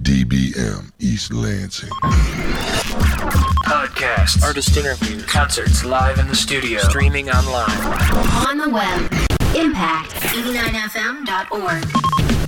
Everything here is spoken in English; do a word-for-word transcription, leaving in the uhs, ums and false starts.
D B M East Lansing. Podcasts, artist interviews, concerts live in the studio, streaming online. On the web, impact eighty-nine f m dot org.